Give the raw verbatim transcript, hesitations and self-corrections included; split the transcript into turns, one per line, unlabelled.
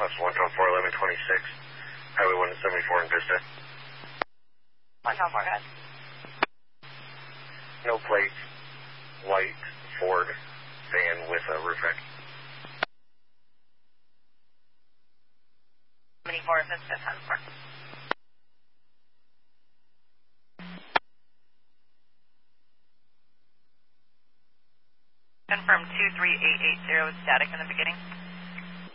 Officer one twelve four, eleven twenty-six, Highway one seventy-four in Vista.
one twelve four, guys.
No plates, white Ford van with a roof rack.
seventy-four, Vista, ten four. Confirm two three eight eight zero, static in the beginning.